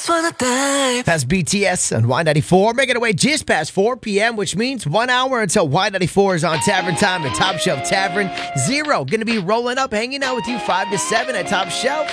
for the night. That's BTS on Y94, making our way just past 4 p.m., which means 1 hour until Y94 is on Tavern Time at Top Shelf Tavern. Zero going to be rolling up, hanging out with you 5 to 7 at Top Shelf.